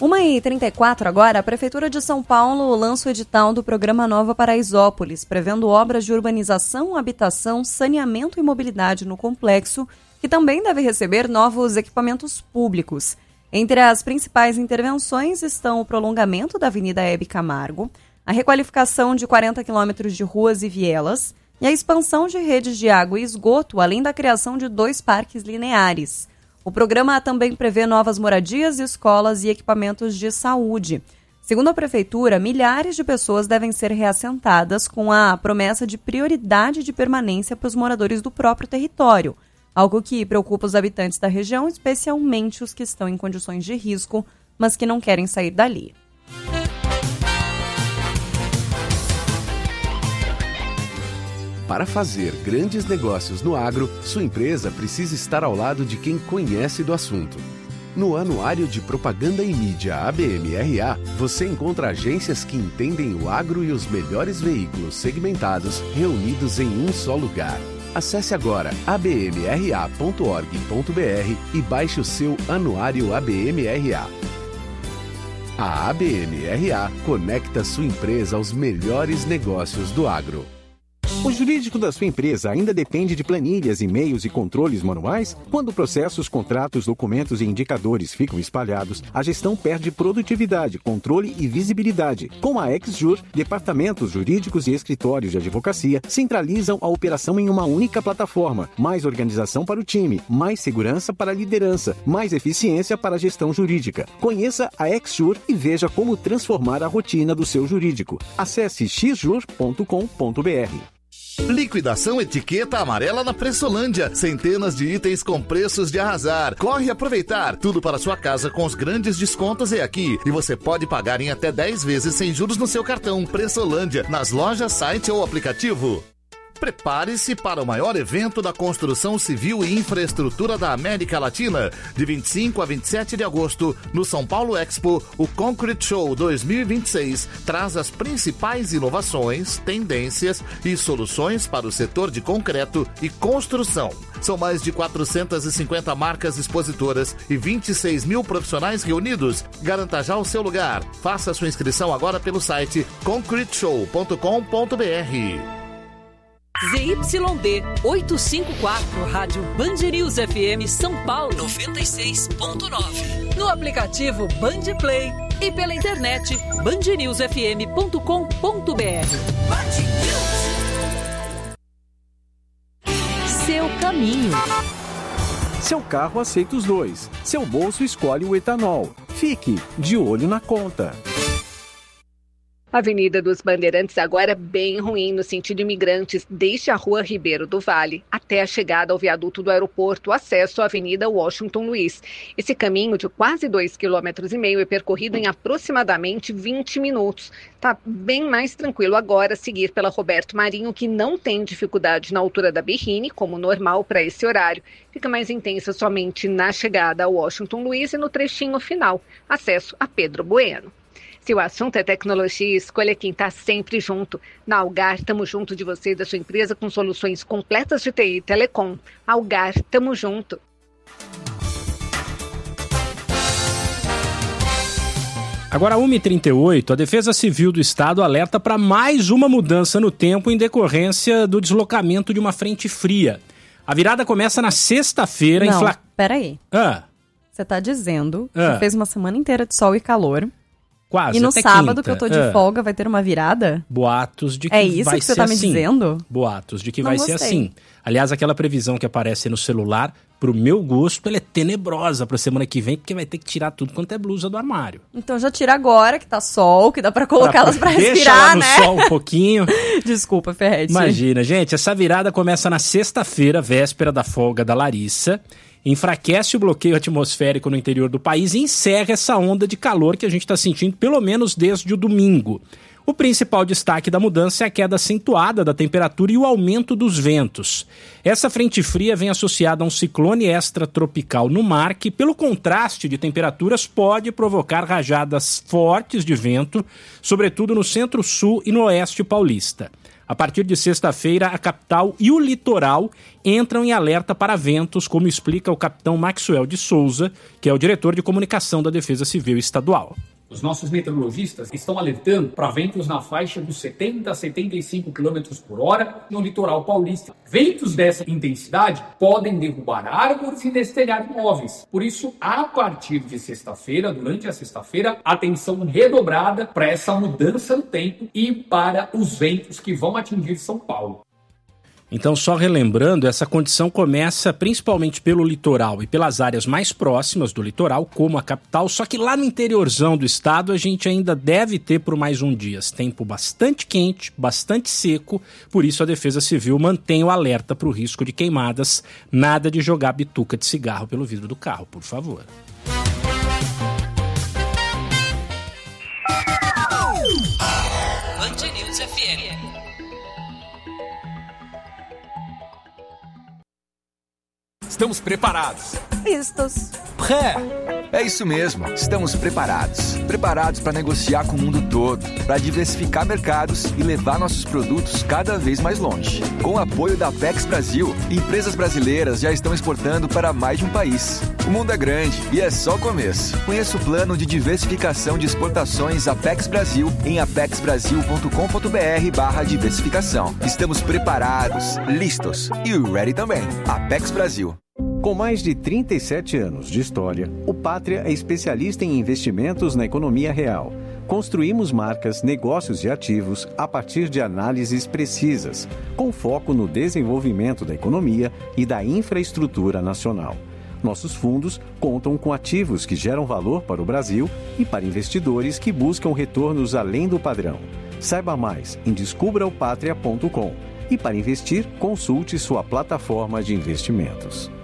1h34 agora, a Prefeitura de São Paulo lança o edital do Programa Nova Paraisópolis, prevendo obras de urbanização, habitação, saneamento e mobilidade no complexo, que também deve receber novos equipamentos públicos. Entre as principais intervenções estão o prolongamento da Avenida Hebe Camargo, a requalificação de 40 quilômetros de ruas e vielas e a expansão de redes de água e esgoto, além da criação de 2 parques lineares. O programa também prevê novas moradias, escolas e equipamentos de saúde. Segundo a Prefeitura, milhares de pessoas devem ser reassentadas com a promessa de prioridade de permanência para os moradores do próprio território, algo que preocupa os habitantes da região, especialmente os que estão em condições de risco, mas que não querem sair dali. Para fazer grandes negócios no agro, sua empresa precisa estar ao lado de quem conhece do assunto. No Anuário de Propaganda e Mídia ABM-RA, você encontra agências que entendem o agro e os melhores veículos segmentados reunidos em um só lugar. Acesse agora abmra.org.br e baixe o seu Anuário ABM-RA. A ABM-RA conecta sua empresa aos melhores negócios do agro. O jurídico da sua empresa ainda depende de planilhas, e-mails e controles manuais? Quando processos, contratos, documentos e indicadores ficam espalhados, a gestão perde produtividade, controle e visibilidade. Com a XJur, departamentos jurídicos e escritórios de advocacia centralizam a operação em uma única plataforma. Mais organização para o time, mais segurança para a liderança, mais eficiência para a gestão jurídica. Conheça a XJur e veja como transformar a rotina do seu jurídico. Acesse xjur.com.br. Liquidação Etiqueta Amarela na Pressolândia. Centenas de itens com preços de arrasar. Corre aproveitar. Tudo para sua casa com os grandes descontos é aqui. E você pode pagar em até 10 vezes sem juros no seu cartão. Pressolândia, nas lojas, site ou aplicativo. Prepare-se para o maior evento da construção civil e infraestrutura da América Latina. De 25 a 27 de agosto, no São Paulo Expo, o Concrete Show 2026 traz as principais inovações, tendências e soluções para o setor de concreto e construção. São mais de 450 marcas expositoras e 26 mil profissionais reunidos. Garanta já o seu lugar. Faça sua inscrição agora pelo site concreteshow.com.br. ZYD 854, Rádio Band News FM São Paulo 96.9. No aplicativo Band Play e pela internet bandnewsfm.com.br. Seu caminho. Seu carro aceita os dois. Seu bolso escolhe o etanol. Fique de olho na conta. Avenida dos Bandeirantes agora bem ruim no sentido imigrantes, desde a Rua Ribeiro do Vale até a chegada ao viaduto do aeroporto, acesso à Avenida Washington Luiz. Esse caminho de quase 2,5 km é percorrido em aproximadamente 20 minutos. Está bem mais tranquilo agora seguir pela Roberto Marinho, que não tem dificuldade na altura da Berrini, como normal para esse horário. Fica mais intensa somente na chegada ao Washington Luiz e no trechinho final, acesso a Pedro Bueno. Se o assunto é tecnologia, escolha quem está sempre junto. Na Algar, estamos junto de você e da sua empresa com soluções completas de TI e Telecom. Algar, tamo junto. Agora, 1h38, a Defesa Civil do Estado alerta para mais uma mudança no tempo em decorrência do deslocamento de uma frente fria. A virada começa na sexta-feira. Não, peraí. Você está dizendo que fez uma semana inteira de sol e calor. Quase, e no até sábado, quinta. que eu tô de folga, vai ter uma virada? Boatos de que vai ser assim. É isso que você tá me dizendo? Boatos de que Não vai gostei. ser assim. Aliás, aquela previsão que aparece no celular, pro meu gosto, ela é tenebrosa pra semana que vem, porque vai ter que tirar tudo quanto é blusa do armário. Então já tira agora, que tá sol, que dá pra colocá-las pra respirar, deixa lá no né? sol um pouquinho. Desculpa, Ferretti. Imagina, gente, essa virada começa na sexta-feira, véspera da folga da Larissa. Enfraquece o bloqueio atmosférico no interior do país e encerra essa onda de calor que a gente está sentindo pelo menos desde o domingo. O principal destaque da mudança é a queda acentuada da temperatura e o aumento dos ventos. Essa frente fria vem associada a um ciclone extratropical no mar que, pelo contraste de temperaturas, pode provocar rajadas fortes de vento, sobretudo no centro-sul e no oeste paulista. A partir de sexta-feira, a capital e o litoral entram em alerta para ventos, como explica o capitão Maxwell de Souza, que é o diretor de comunicação da Defesa Civil Estadual. Os nossos meteorologistas estão alertando para ventos na faixa dos 70 a 75 km por hora no litoral paulista. Ventos dessa intensidade podem derrubar árvores e destelhar imóveis. Por isso, a partir de sexta-feira, durante a sexta-feira, atenção redobrada para essa mudança no tempo e para os ventos que vão atingir São Paulo. Então, só relembrando, essa condição começa principalmente pelo litoral e pelas áreas mais próximas do litoral, como a capital, só que lá no interiorzão do estado a gente ainda deve ter por mais um dia. Tempo bastante quente, bastante seco, por isso a Defesa Civil mantém o alerta para o risco de queimadas. Nada de jogar bituca de cigarro pelo vidro do carro, por favor. Band News FM. Estamos preparados. Listos. É isso mesmo, estamos preparados. Preparados para negociar com o mundo todo, para diversificar mercados e levar nossos produtos cada vez mais longe. Com o apoio da Apex Brasil, empresas brasileiras já estão exportando para mais de um país. O mundo é grande e é só o começo. Conheça o plano de diversificação de exportações Apex Brasil em apexbrasil.com.br/diversificação. Estamos preparados, listos e ready também. Apex Brasil. Com mais de 37 anos de história, o Pátria é especialista em investimentos na economia real. Construímos marcas, negócios e ativos a partir de análises precisas, com foco no desenvolvimento da economia e da infraestrutura nacional. Nossos fundos contam com ativos que geram valor para o Brasil e para investidores que buscam retornos além do padrão. Saiba mais em descubraopatria.com. E para investir, consulte sua plataforma de investimentos.